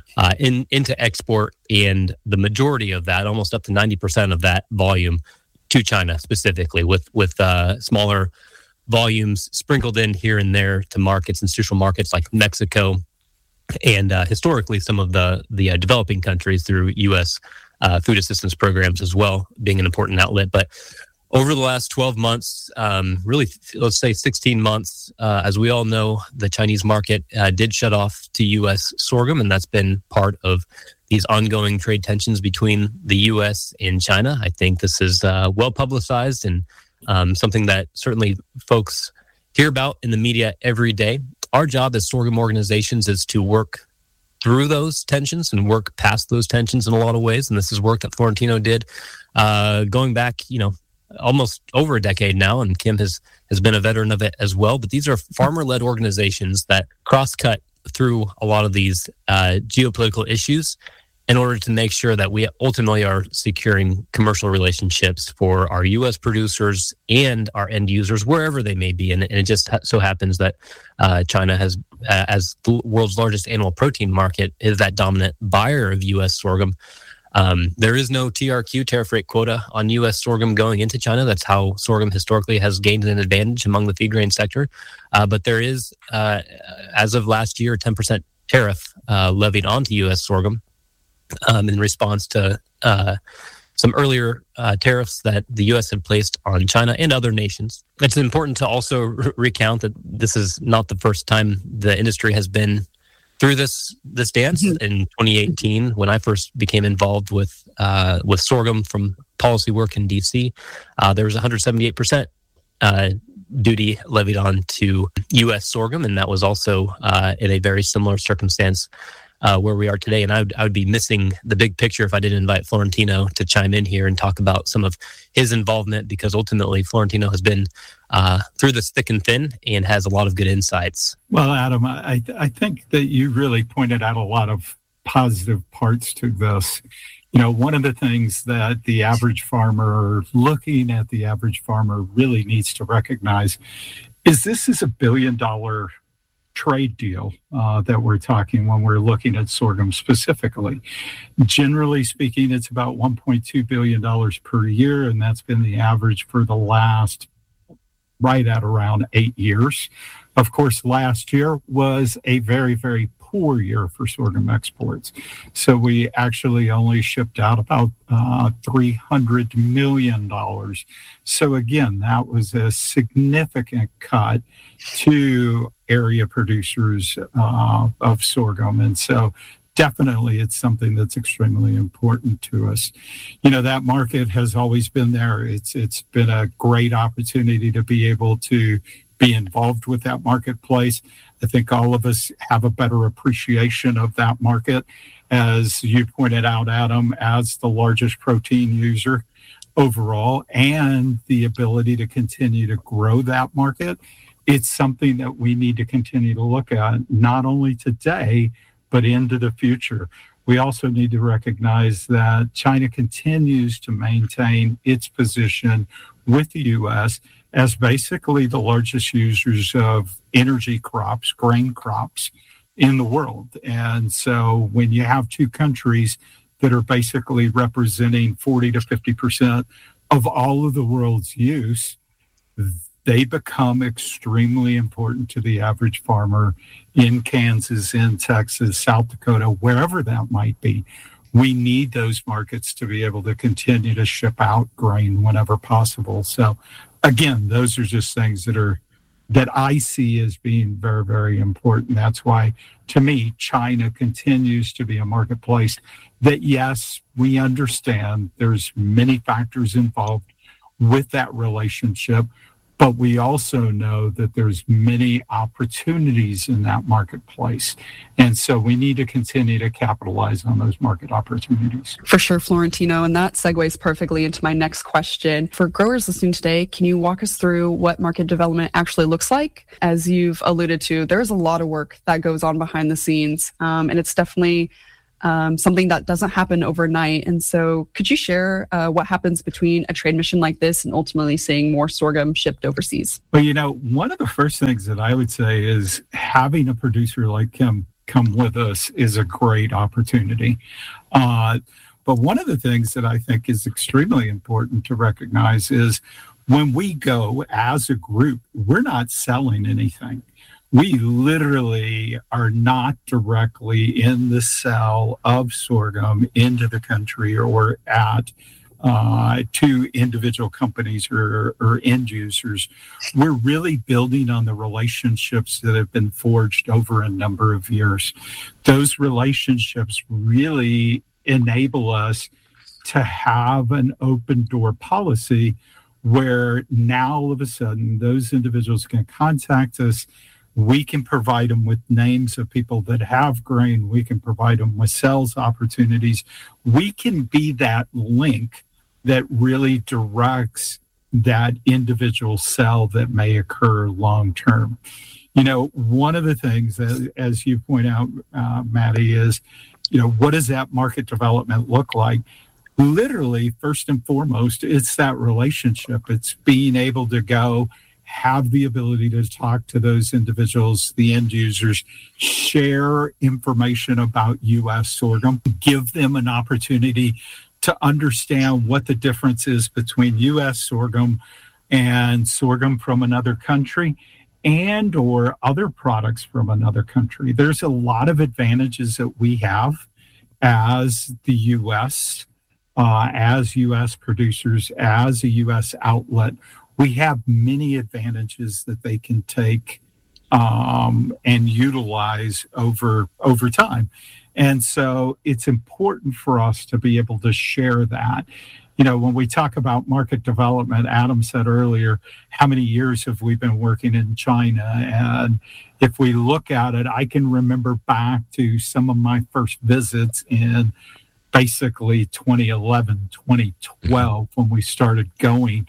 into export, and the majority of that, almost up to 90% of that volume, to China specifically, with smaller volumes sprinkled in here and there to markets, institutional markets like Mexico, and historically some of the developing countries through U.S. Food assistance programs as well, being an important outlet. But over the last 12 months, really, let's say 16 months, as we all know, the Chinese market did shut off to U.S. sorghum, and that's been part of these ongoing trade tensions between the U.S. and China. I think this is well publicized and something that certainly folks hear about in the media every day. Our job as sorghum organizations is to work through those tensions and work past those tensions in a lot of ways, and this is work that Florentino did going back, almost over a decade now, and Kim has been a veteran of it as well. But these are farmer-led organizations that cross-cut through a lot of these geopolitical issues in order to make sure that we ultimately are securing commercial relationships for our U.S. producers and our end users, wherever they may be. And it just so happens that China has, as the world's largest animal protein market, is that dominant buyer of U.S. sorghum. There is no TRQ, tariff rate quota, on U.S. sorghum going into China. That's how sorghum historically has gained an advantage among the feed grain sector. But there is, as of last year, a 10% tariff levied onto U.S. sorghum in response to some earlier tariffs that the U.S. had placed on China and other nations. It's important to also recount that this is not the first time the industry has been through this dance. In 2018, when I first became involved with sorghum from policy work in D.C., there was 178% duty levied on to U.S. sorghum, and that was also in a very similar circumstance where we are today. And I would be missing the big picture if I didn't invite Florentino to chime in here and talk about some of his involvement, because ultimately Florentino has been through this thick and thin and has a lot of good insights. Well, Adam, I think that you really pointed out a lot of positive parts to this. One of the things that the average farmer, looking at the average farmer, really needs to recognize is this is $1 billion trade deal that we're talking when we're looking at sorghum specifically. Generally speaking, it's about $1.2 billion per year, and that's been the average for the last right at around 8 years. Of course, last year was a very, very poor year for sorghum exports. So we actually only shipped out about $300 million. So again, that was a significant cut to area producers of sorghum. And so definitely it's something that's extremely important to us. That market has always been there. It's been a great opportunity to be able to be involved with that marketplace. I think all of us have a better appreciation of that market. As you pointed out, Adam, as the largest protein user overall, and the ability to continue to grow that market, it's something that we need to continue to look at, not only today, but into the future. We also need to recognize that China continues to maintain its position with the U.S. as basically the largest users of energy crops, grain crops in the world. And so when you have two countries that are basically representing 40 to 50% of all of the world's use, they become extremely important to the average farmer in Kansas, in Texas, South Dakota, wherever that might be. We need those markets to be able to continue to ship out grain whenever possible. So again, those are just things that are that I see as being very, very important. That's why, to me, China continues to be a marketplace that, yes, we understand there's many factors involved with that relationship, but we also know that there's many opportunities in that marketplace. And so we need to continue to capitalize on those market opportunities. For sure, Florentino. And that segues perfectly into my next question. For growers listening today, can you walk us through what market development actually looks like? As you've alluded to, there's a lot of work that goes on behind the scenes, and it's definitely something that doesn't happen overnight. And so could you share what happens between a trade mission like this and ultimately seeing more sorghum shipped overseas? Well, one of the first things that I would say is having a producer like Kim come with us is a great opportunity. But one of the things that I think is extremely important to recognize is when we go as a group, we're not selling anything. We literally are not directly in the sale of sorghum into the country or at to individual companies or end users. We're really building on the relationships that have been forged over a number of years. Those relationships really enable us to have an open door policy where now all of a sudden those individuals can contact us. We can provide them with names of people that have grain. We can provide them with sales opportunities. We can be that link that really directs that individual sale that may occur long term. One of the things that, as you point out, Maddie, is, what does that market development look like? Literally, first and foremost, it's that relationship. It's being able to go have the ability to talk to those individuals, the end users, share information about U.S. sorghum, give them an opportunity to understand what the difference is between U.S. sorghum and sorghum from another country and or other products from another country. There's a lot of advantages that we have as the U.S., as U.S. producers, as a U.S. outlet. We have many advantages that they can take and utilize over time. And so it's important for us to be able to share that. When we talk about market development, Adam said earlier, how many years have we been working in China? And if we look at it, I can remember back to some of my first visits in basically 2011, 2012, when we started going.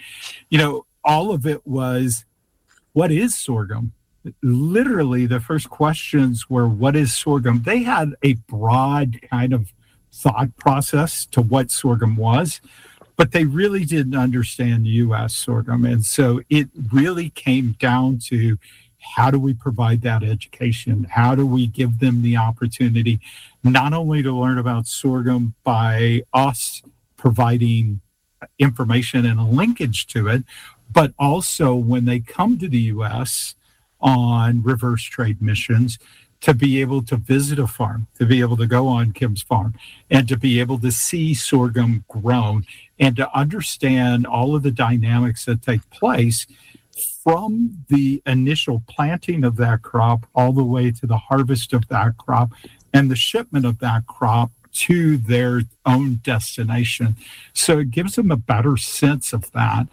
All of it was, what is sorghum? Literally, the first questions were, what is sorghum? They had a broad kind of thought process to what sorghum was, but they really didn't understand U.S. sorghum. And so it really came down to, how do we provide that education? How do we give them the opportunity not only to learn about sorghum by us providing information and a linkage to it, but also when they come to the U.S. on reverse trade missions, to be able to visit a farm, to be able to go on Kim's farm, and to be able to see sorghum grown, and to understand all of the dynamics that take place from the initial planting of that crop all the way to the harvest of that crop and the shipment of that crop to their own destination. So it gives them a better sense of that.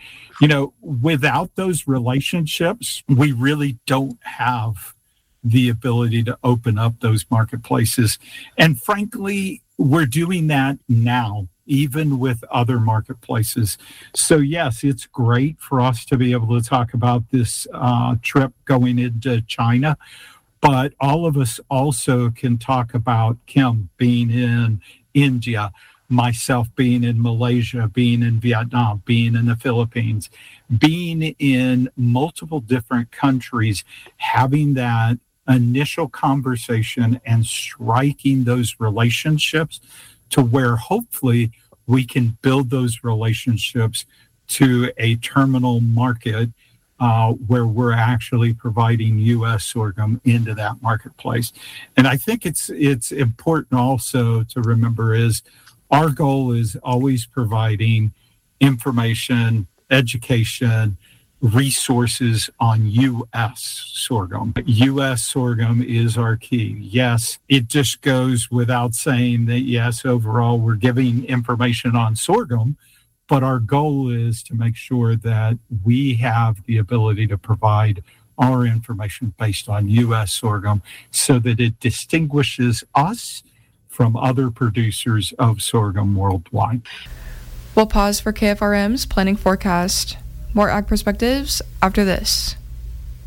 Without those relationships, we really don't have the ability to open up those marketplaces. And frankly, we're doing that now, even with other marketplaces. So yes, it's great for us to be able to talk about this trip going into China. But all of us also can talk about Kim being in India, myself being in Malaysia, being in Vietnam, being in the Philippines, being in multiple different countries, having that initial conversation and striking those relationships to where hopefully we can build those relationships to a terminal market where we're actually providing U.S. sorghum into that marketplace. And I think it's important also to remember is our goal is always providing information, education, resources on U.S. sorghum. U.S. sorghum is our key. Yes, it just goes without saying that, yes, overall, we're giving information on sorghum, but our goal is to make sure that we have the ability to provide our information based on U.S. sorghum so that it distinguishes us from other producers of sorghum worldwide. We'll pause for KFRM's planning forecast. More Ag Perspectives after this.